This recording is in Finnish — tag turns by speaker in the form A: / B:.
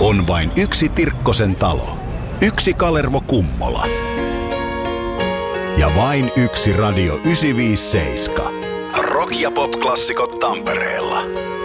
A: On vain yksi Tirkkosen talo, yksi Kalervo Kummola ja vain yksi Radio 957. Rock- ja pop-klassikot Tampereella.